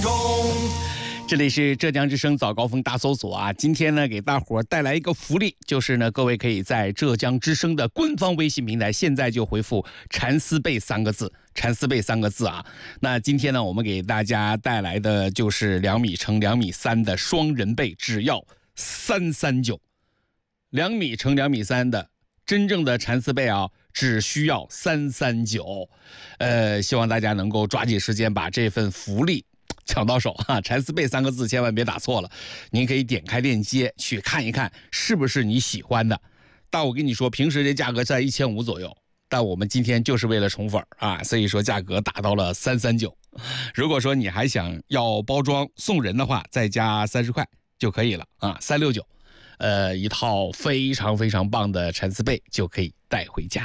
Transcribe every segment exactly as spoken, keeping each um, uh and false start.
中。 这里是浙江之声早高峰大搜索啊，今天呢给大伙儿带来一个福利，就是呢各位可以在浙江之声的官方微信平台，现在就回复蚕丝被三个字，蚕丝被三个字啊。那今天呢我们给大家带来的就是两米乘两米三的双人被，只要三三九，两米乘两米三的真正的蚕丝被啊，只需要三三九。呃，希望大家能够抓紧时间把这份福利抢到手哈，蚕丝被三个字千万别打错了。您可以点开链接去看一看，是不是你喜欢的。但我跟你说，平时这价格在一千五左右，但我们今天就是为了宠粉啊，所以说价格打到了三三九。如果说你还想要包装送人的话，再加三十块就可以了啊，三六九。呃，一套非常非常棒的蚕丝被就可以带回家。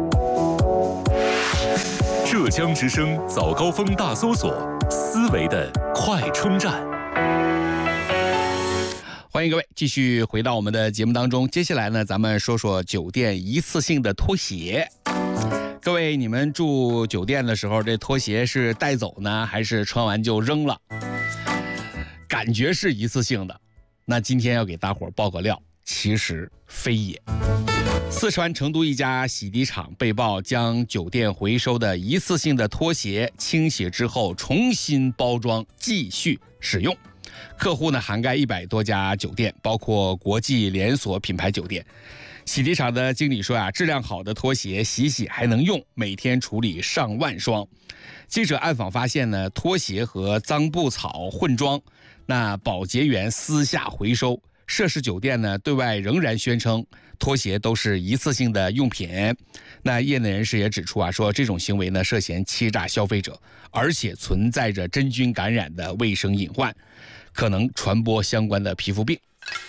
浙江之声早高峰大搜索，思维的快充站。 欢迎各位继续回到我们的节目当中。接下来呢，咱们说说酒店一次性的拖鞋。各位，你们住酒店的时候，这拖鞋是带走呢，还是穿完就扔了？感觉是一次性的。那今天要给大伙儿爆个料，其实非也。四川成都一家洗涤厂被曝将酒店回收的一次性的拖鞋清洗之后重新包装继续使用，客户呢涵盖一百多家酒店，包括国际连锁品牌酒店。洗涤厂的经理说啊，质量好的拖鞋洗洗还能用，每天处理上万双。记者暗访发现呢，拖鞋和脏布草混装，那保洁员私下回收。涉事酒店呢，对外仍然宣称拖鞋都是一次性的用品。那业内人士也指出啊，说这种行为呢涉嫌欺诈消费者，而且存在着真菌感染的卫生隐患，可能传播相关的皮肤病。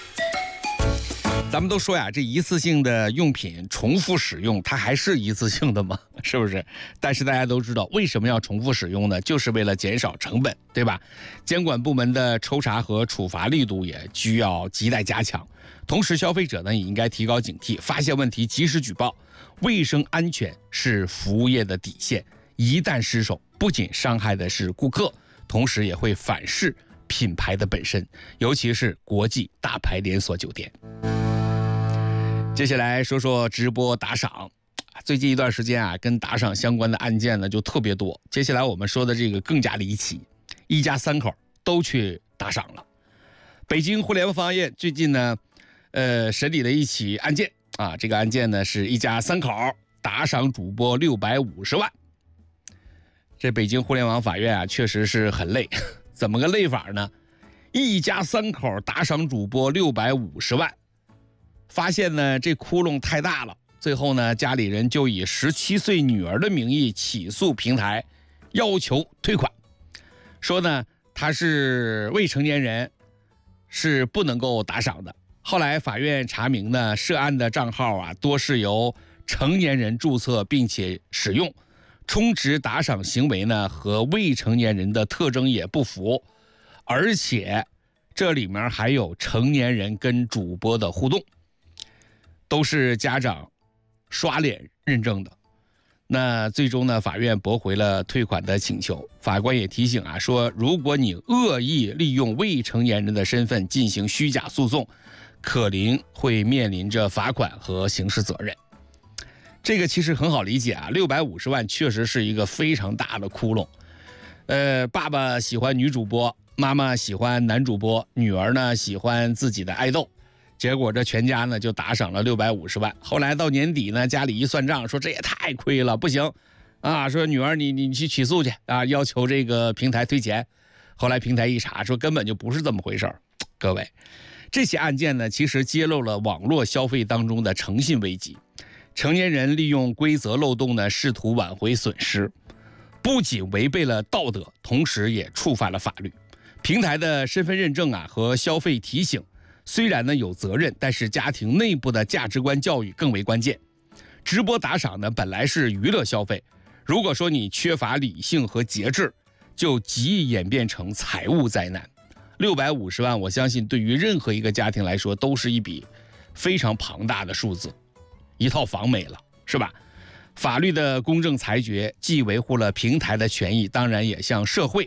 咱们都说呀，这一次性的用品重复使用，它还是一次性的吗？是不是？但是大家都知道，为什么要重复使用呢？就是为了减少成本，对吧？监管部门的抽查和处罚力度也需要亟待加强。同时，消费者呢也应该提高警惕，发现问题及时举报。卫生安全是服务业的底线，一旦失守，不仅伤害的是顾客，同时也会反噬品牌的本身，尤其是国际大牌连锁酒店。接下来说说直播打赏。最近一段时间啊，跟打赏相关的案件呢就特别多。接下来我们说的这个更加离奇，一家三口都去打赏了。北京互联网法院最近呢，呃，审理了一起案件啊，这个案件呢是一家三口打赏主播六百五十万。这北京互联网法院啊，确实是很累，怎么个累法呢？一家三口打赏主播六百五十万。发现呢这窟窿太大了，最后呢家里人就以十七岁女儿的名义起诉平台，要求退款，说呢他是未成年人，是不能够打赏的。后来法院查明呢，涉案的账号啊多是由成年人注册并且使用，充值打赏行为呢和未成年人的特征也不符，而且这里面还有成年人跟主播的互动，都是家长刷脸认证的。那最终呢，法院驳回了退款的请求。法官也提醒啊，说如果你恶意利用未成年人的身份进行虚假诉讼，可能会面临着罚款和刑事责任。这个其实很好理解啊，六百五十万确实是一个非常大的窟窿。呃，爸爸喜欢女主播，妈妈喜欢男主播，女儿呢喜欢自己的爱豆。结果这全家呢就打赏了六百五十万。后来到年底呢，家里一算账，说这也太亏了，不行啊！说女儿你你去起诉去啊，要求这个平台退钱。后来平台一查，说根本就不是这么回事儿。各位，这起案件呢，其实揭露了网络消费当中的诚信危机。成年人利用规则漏洞呢，试图挽回损失，不仅违背了道德，同时也触犯了法律。平台的身份认证啊和消费提醒，虽然呢有责任，但是家庭内部的价值观教育更为关键。直播打赏呢本来是娱乐消费，如果说你缺乏理性和节制，就极易演变成财务灾难。六百五十万，我相信对于任何一个家庭来说都是一笔非常庞大的数字，一套房没了，是吧？法律的公正裁决既维护了平台的权益，当然也向社会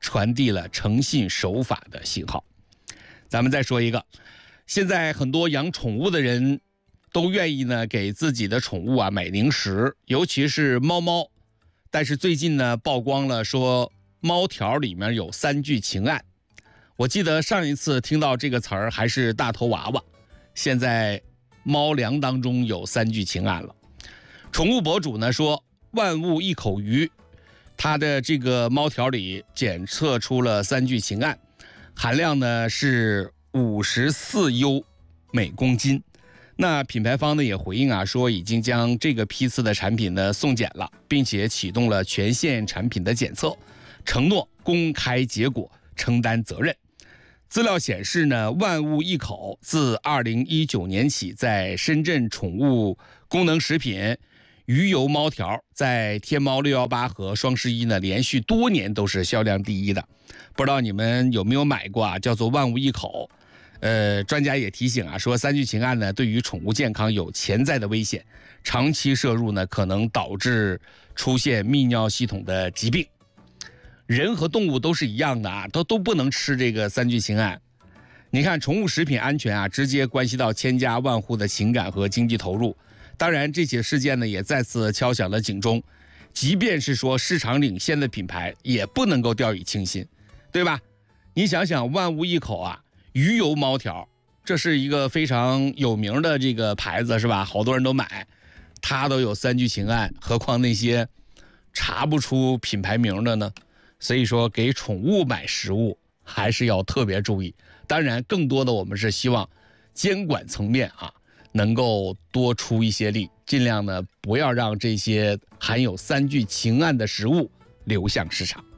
传递了诚信守法的信号。咱们再说一个，现在很多养宠物的人都愿意呢给自己的宠物啊买零食，尤其是猫猫。但是最近呢曝光了说猫条里面有三聚氰胺。我记得上一次听到这个词儿还是大头娃娃，现在猫粮当中有三聚氰胺了。宠物博主呢说万物一口鱼，它的这个猫条里检测出了三聚氰胺，含量呢是五十四优每公斤。那品牌方呢也回应啊，说已经将这个批次的产品呢送检了，并且启动了全线产品的检测，承诺公开结果，承担责任。资料显示呢，万物一口自二零一九年起，在深圳宠物功能食品鱼油猫条在天猫六一八和双十一呢连续多年都是销量第一的。不知道你们有没有买过啊？叫做万物一口。呃，专家也提醒啊，说三聚氰胺呢对于宠物健康有潜在的危险，长期摄入呢可能导致出现泌尿系统的疾病。人和动物都是一样的啊，都都不能吃这个三聚氰胺。你看，宠物食品安全啊，直接关系到千家万户的情感和经济投入。当然，这起事件呢也再次敲响了警钟，即便是说市场领先的品牌，也不能够掉以轻心，对吧？你想想，万物一口啊。鱼油猫条，这是一个非常有名的这个牌子，是吧？好多人都买，它都有三聚氰胺，何况那些查不出品牌名的呢？所以说，给宠物买食物还是要特别注意。当然，更多的我们是希望监管层面啊能够多出一些力，尽量呢不要让这些含有三聚氰胺的食物流向市场。